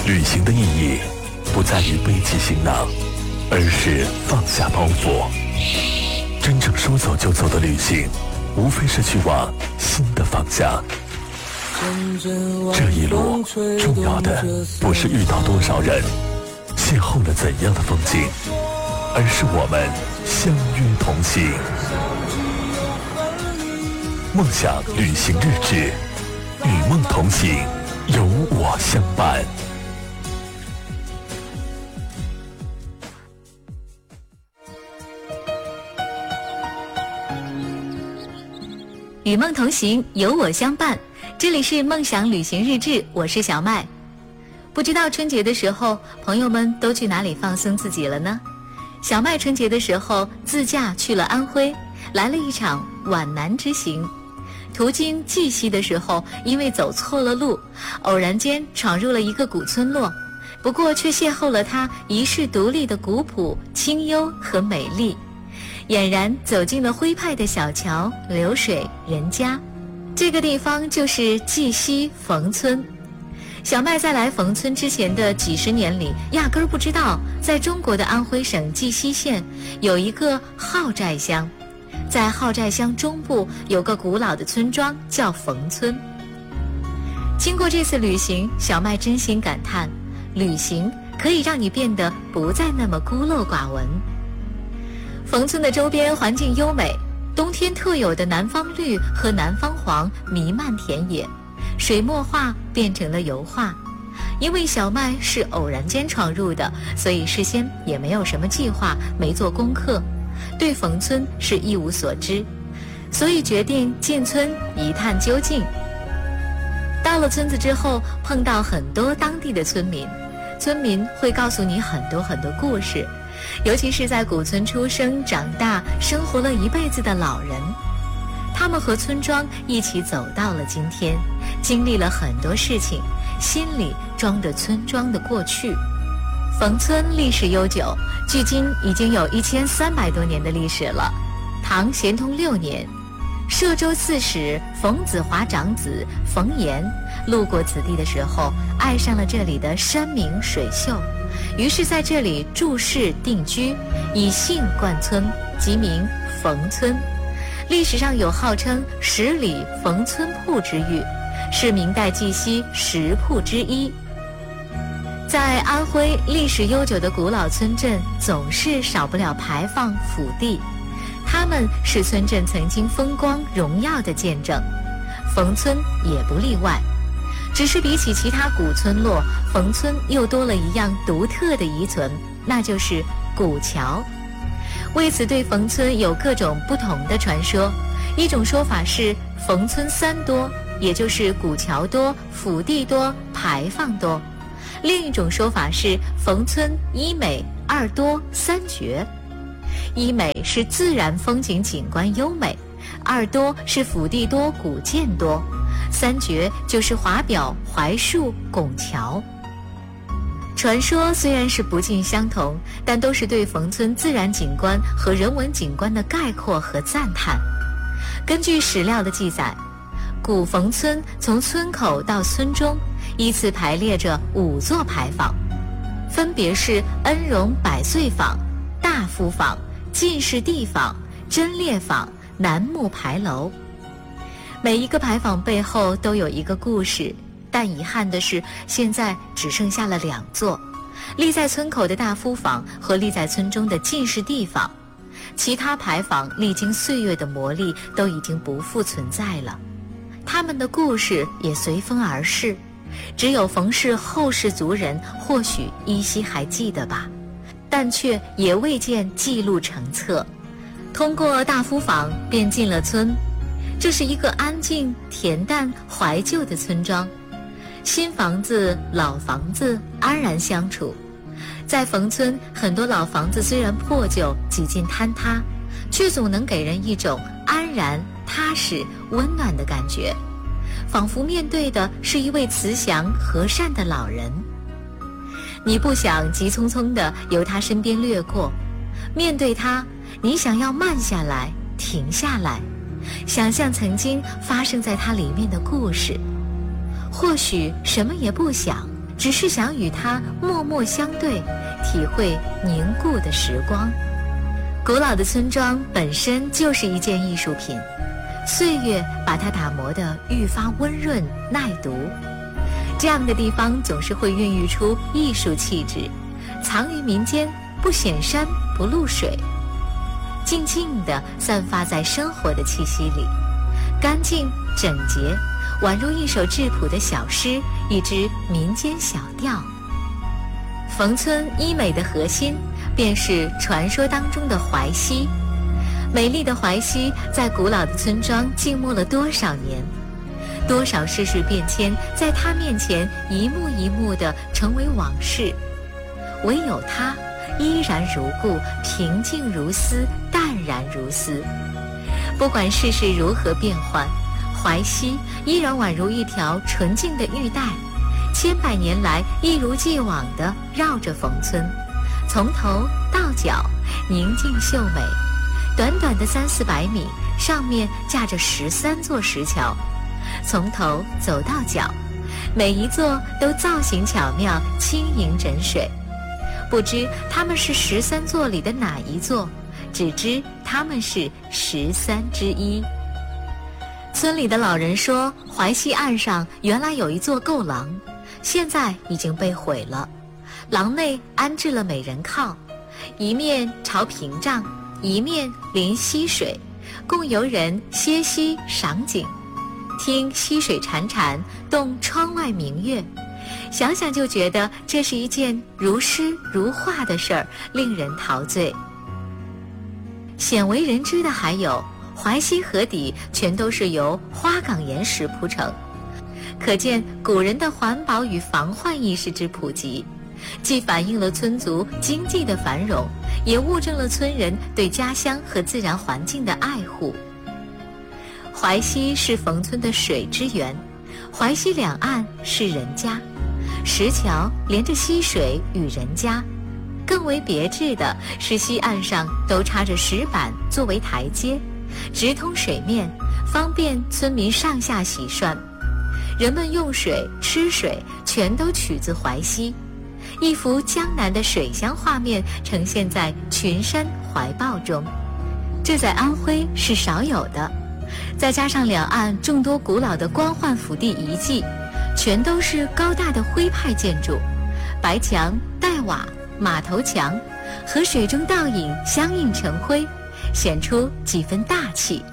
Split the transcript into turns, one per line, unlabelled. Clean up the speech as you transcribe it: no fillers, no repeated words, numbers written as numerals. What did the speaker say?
旅行的意义不在于背起行囊，而是放下包袱。真正说走就走的旅行，无非是去往新的方向。这一路重要的不是遇到多少人，邂逅了怎样的风景，而是我们相约同行。梦想旅行日志，与梦同行，有我相伴。
与梦同行，有我相伴。这里是梦想旅行日志，我是小麦。不知道春节的时候，朋友们都去哪里放松自己了呢？小麦春节的时候自驾去了安徽，来了一场皖南之行。途经绩溪的时候，因为走错了路，偶然间闯入了一个古村落，不过却邂逅了它遗世独立的古朴、清幽和美丽。俨然走进了徽派的小桥流水人家。这个地方就是绩溪冯村。小麦在来冯村之前的几十年里，压根儿不知道在中国的安徽省绩溪县有一个号寨乡，在号寨乡中部有个古老的村庄叫冯村。经过这次旅行，小麦真心感叹，旅行可以让你变得不再那么孤陋寡闻。冯村的周边环境优美，冬天特有的南方绿和南方黄弥漫田野，水墨画变成了油画。因为小麦是偶然间闯入的，所以事先也没有什么计划，没做功课，对冯村是一无所知，所以决定进村一探究竟。到了村子之后，碰到很多当地的村民，村民会告诉你很多很多故事，尤其是在古村出生长大生活了一辈子的老人，他们和村庄一起走到了今天，经历了很多事情，心里装着村庄的过去。冯村历史悠久，距今已经有1300多年的历史了。唐咸通6年，歙州刺史冯子华长子冯延路过此地的时候，爱上了这里的山明水秀，于是在这里筑室定居，以姓冠村，即名冯村。历史上有号称10里冯村铺之誉，是明代绩溪10铺之一。在安徽历史悠久的古老村镇，总是少不了牌坊府邸，它们是村镇曾经风光荣耀的见证，冯村也不例外。只是比起其他古村落，冯村又多了一样独特的遗存，那就是古桥。为此，对冯村有各种不同的传说。一种说法是冯村3多，也就是古桥多、府邸多、牌坊多。另一种说法是冯村1美2多3绝。1美是自然风景景观优美，2多是府邸多古建多，3绝就是华表槐树拱桥。传说虽然是不尽相同，但都是对冯村自然景观和人文景观的概括和赞叹。根据史料的记载，古冯村从村口到村中依次排列着5座牌坊，分别是恩荣百岁坊、大夫坊、进士第坊、贞烈坊、楠木牌楼。每一个牌坊背后都有一个故事，但遗憾的是，现在只剩下了2座，立在村口的大夫坊和立在村中的进士第坊。其他牌坊历经岁月的磨砺，都已经不复存在了，他们的故事也随风而逝，只有冯氏后世族人或许依稀还记得吧，但却也未见记录成册。通过大夫坊便进了村，这是一个安静、恬淡、怀旧的村庄，新房子、老房子安然相处。在冯村，很多老房子虽然破旧、几近坍塌，却总能给人一种安然、踏实、温暖的感觉，仿佛面对的是一位慈祥和善的老人。你不想急匆匆地由他身边掠过，面对他，你想要慢下来、停下来，想象曾经发生在他里面的故事。或许什么也不想， 只是想与它默默相对，体会凝固的时光。古老的村庄本身就是一件艺术品，岁月把它打磨得愈发温润耐读。这样的地方总是会孕育出艺术气质，藏于民间，不显山不露水，静静地散发在生活的气息里，干净整洁，宛如一首质朴的小诗，一支民间小调。冯村医美的核心便是传说当中的淮西。美丽的淮西在古老的村庄静默了多少年，多少世事变迁在它面前一幕一幕地成为往事，唯有它依然如故，平静如斯，淡然如斯。不管世事如何变幻，淮西依然宛如一条纯净的玉带，千百年来一如既往地绕着冯村，从头到脚宁静秀美。短短的300-400米，上面架着13座石桥，从头走到脚，每一座都造型巧妙，轻盈枕水。不知它们是13座里的哪一座，只知它们是13之一。村里的老人说，淮西岸上原来有一座构廊，现在已经被毁了。廊内安置了美人靠，一面朝屏障，一面临溪水，供游人歇息赏景，听溪水潺潺，动窗外明月。想想就觉得这是一件如诗如画的事儿，令人陶醉。鲜为人知的还有，淮西河底全都是由花岗岩石铺成，可见古人的环保与防患意识之普及，既反映了村族经济的繁荣，也物证了村人对家乡和自然环境的爱护。淮西是冯村的水之源，淮西两岸是人家，石桥连着溪水与人家。更为别致的是，溪岸上都插着石板作为台阶，直通水面，方便村民上下洗涮。人们用水吃水全都取自淮西，一幅江南的水乡画面呈现在群山怀抱中，这在安徽是少有的。再加上两岸众多古老的官宦府邸遗迹，全都是高大的徽派建筑，白墙黛瓦马头墙和水中倒影相映成辉，显出几分大气。